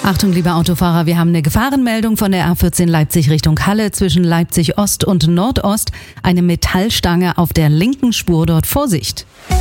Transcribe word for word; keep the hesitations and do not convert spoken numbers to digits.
Achtung, liebe Autofahrer, wir haben eine Gefahrenmeldung von der A vierzehn Leipzig Richtung Halle zwischen Leipzig Ost und Nordost. Eine Metallstange auf der linken Spur, dort Vorsicht.